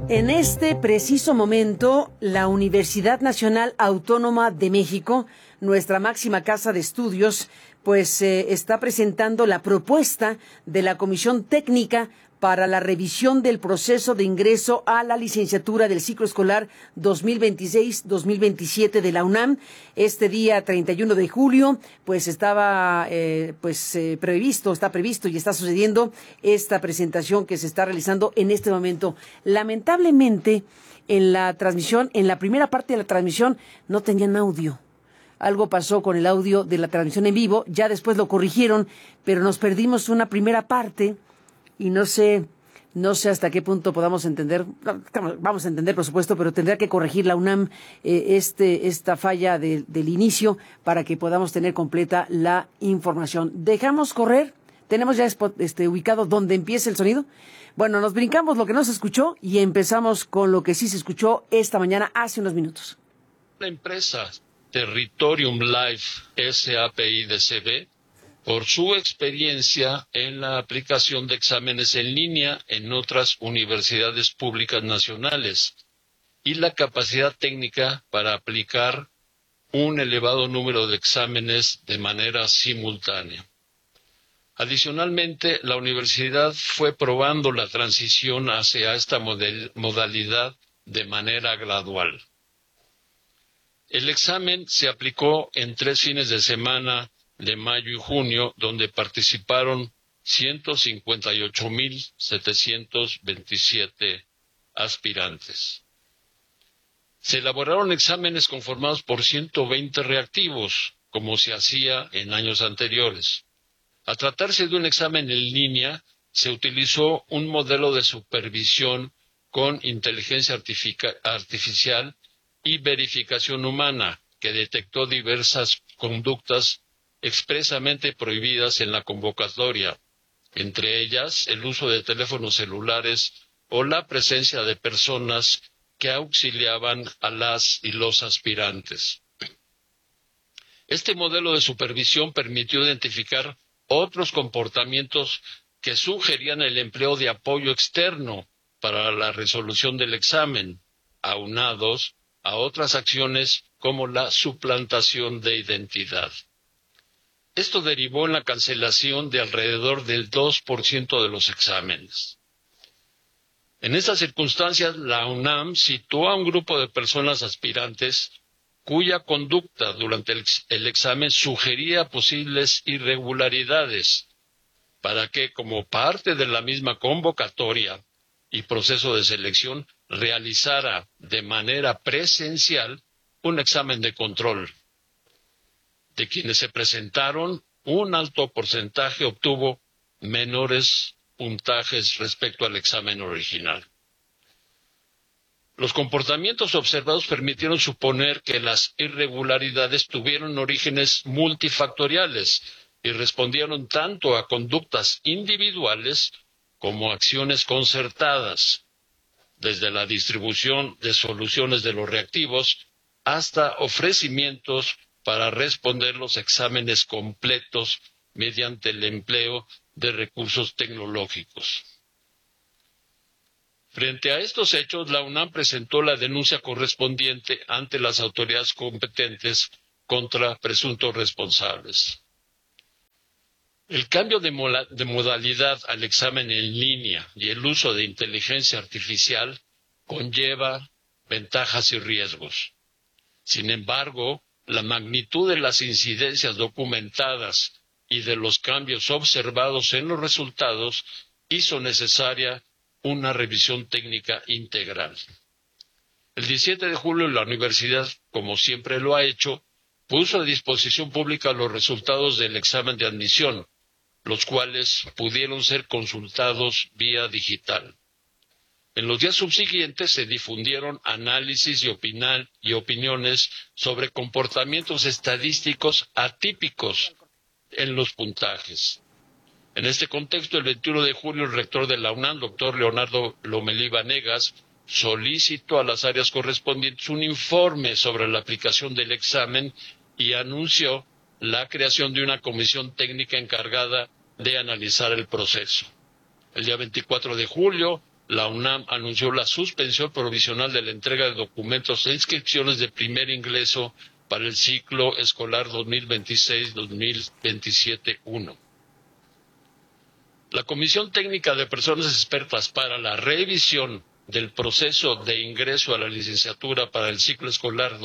En este preciso momento, la Universidad Nacional Autónoma de México, nuestra máxima casa de estudios, pues está presentando la propuesta de la Comisión Técnica para la revisión del proceso de ingreso a la licenciatura del ciclo escolar 2026-2027 de la UNAM. Este día 31 de julio, pues está previsto y está sucediendo esta presentación que se está realizando en este momento. Lamentablemente, en la transmisión, en la primera parte de la transmisión, no tenían audio. Algo pasó con el audio de la transmisión en vivo, ya después lo corrigieron, pero nos perdimos una primera parte. Y no sé hasta qué punto podamos entender, vamos a entender por supuesto, pero tendrá que corregir la UNAM esta falla del inicio para que podamos tener completa la información. ¿Dejamos correr? ¿Tenemos ya ubicado dónde empieza el sonido? Bueno, nos brincamos lo que no se escuchó y empezamos con lo que sí se escuchó esta mañana hace unos minutos. La empresa Territorium Life SAPI de CB, por su experiencia en la aplicación de exámenes en línea en otras universidades públicas nacionales y la capacidad técnica para aplicar un elevado número de exámenes de manera simultánea. Adicionalmente, la universidad fue probando la transición hacia esta modalidad de manera gradual. El examen se aplicó en 3 fines de semana de mayo y junio, donde participaron 158,727 aspirantes. Se elaboraron exámenes conformados por 120 reactivos, como se hacía en años anteriores. Al tratarse de un examen en línea, se utilizó un modelo de supervisión con inteligencia artificial y verificación humana, que detectó diversas conductas expresamente prohibidas en la convocatoria, entre ellas el uso de teléfonos celulares o la presencia de personas que auxiliaban a las y los aspirantes. Este modelo de supervisión permitió identificar otros comportamientos que sugerían el empleo de apoyo externo para la resolución del examen, aunados a otras acciones como la suplantación de identidad. Esto derivó en la cancelación de alrededor del 2% de los exámenes. En estas circunstancias, la UNAM citó a un grupo de personas aspirantes cuya conducta durante el examen sugería posibles irregularidades, para que, como parte de la misma convocatoria y proceso de selección, realizara de manera presencial un examen de control. De quienes se presentaron, un alto porcentaje obtuvo menores puntajes respecto al examen original. Los comportamientos observados permitieron suponer que las irregularidades tuvieron orígenes multifactoriales y respondieron tanto a conductas individuales como a acciones concertadas, desde la distribución de soluciones de los reactivos hasta ofrecimientos para responder los exámenes completos mediante el empleo de recursos tecnológicos. Frente a estos hechos, la UNAM presentó la denuncia correspondiente ante las autoridades competentes contra presuntos responsables. El cambio de modalidad al examen en línea y el uso de inteligencia artificial conlleva ventajas y riesgos. Sin embargo, la magnitud de las incidencias documentadas y de los cambios observados en los resultados hizo necesaria una revisión técnica integral. El 17 de julio la universidad, como siempre lo ha hecho, puso a disposición pública los resultados del examen de admisión, los cuales pudieron ser consultados vía digital. En los días subsiguientes se difundieron análisis y opiniones sobre comportamientos estadísticos atípicos en los puntajes. En este contexto, el 21 de julio, el rector de la UNAM, doctor Leonardo Lomelí Vanegas, solicitó a las áreas correspondientes un informe sobre la aplicación del examen y anunció la creación de una comisión técnica encargada de analizar el proceso. El día 24 de julio, la UNAM anunció la suspensión provisional de la entrega de documentos e inscripciones de primer ingreso para el ciclo escolar 2026-2027-1. La Comisión Técnica de Personas Expertas para la revisión del proceso de ingreso a la licenciatura para el ciclo escolar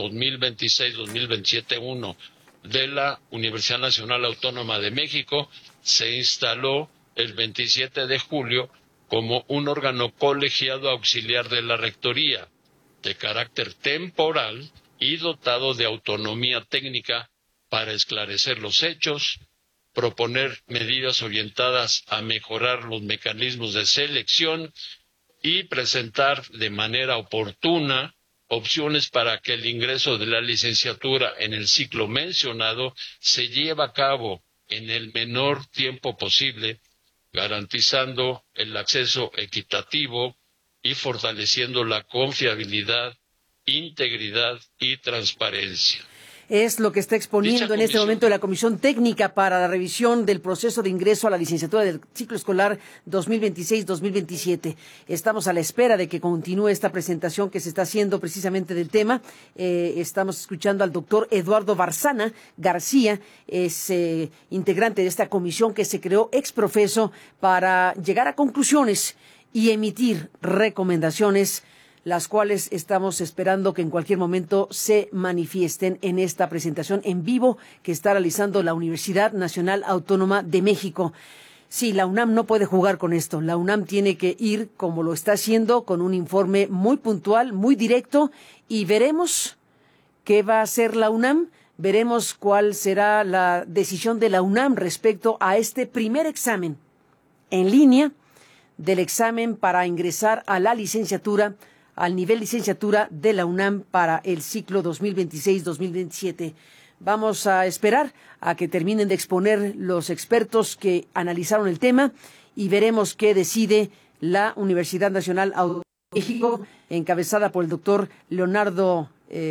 2026-2027-1 de la Universidad Nacional Autónoma de México se instaló el 27 de julio como un órgano colegiado auxiliar de la Rectoría, de carácter temporal y dotado de autonomía técnica para esclarecer los hechos, proponer medidas orientadas a mejorar los mecanismos de selección y presentar de manera oportuna opciones para que el ingreso de la licenciatura en el ciclo mencionado se lleve a cabo en el menor tiempo posible, garantizando el acceso equitativo y fortaleciendo la confiabilidad, integridad y transparencia. Es lo que está exponiendo en este momento la Comisión Técnica para la revisión del proceso de ingreso a la licenciatura del ciclo escolar 2026-2027. Estamos a la espera de que continúe esta presentación que se está haciendo precisamente del tema. Estamos escuchando al doctor Eduardo Barzana García, es integrante de esta comisión que se creó ex profeso para llegar a conclusiones y emitir recomendaciones, las cuales estamos esperando que en cualquier momento se manifiesten en esta presentación en vivo que está realizando la Universidad Nacional Autónoma de México. Sí, la UNAM no puede jugar con esto. La UNAM tiene que ir, como lo está haciendo, con un informe muy puntual, muy directo, y veremos qué va a hacer la UNAM. Veremos cuál será la decisión de la UNAM respecto a este primer examen en línea del examen para ingresar a la licenciatura, al nivel licenciatura de la UNAM para el ciclo 2026-2027. Vamos a esperar a que terminen de exponer los expertos que analizaron el tema y veremos qué decide la Universidad Nacional Autónoma de México, encabezada por el doctor Leonardo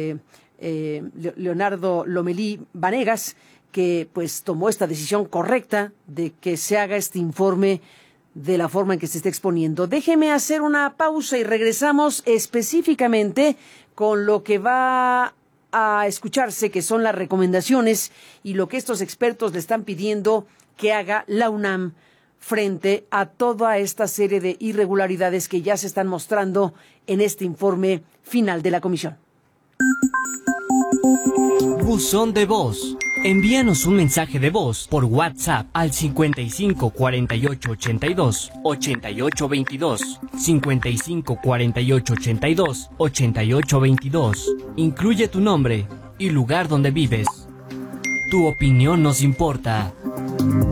Lomelí Vanegas, que pues tomó esta decisión correcta de que se haga este informe de la forma en que se está exponiendo. Déjeme hacer una pausa y regresamos específicamente con lo que va a escucharse, que son las recomendaciones y lo que estos expertos le están pidiendo que haga la UNAM frente a toda esta serie de irregularidades que ya se están mostrando en este informe final de la comisión. Buzón de voz. Envíanos un mensaje de voz por WhatsApp al 55 48 82 88 22, 55 48 82 88 22. Incluye tu nombre y lugar donde vives. Tu opinión nos importa.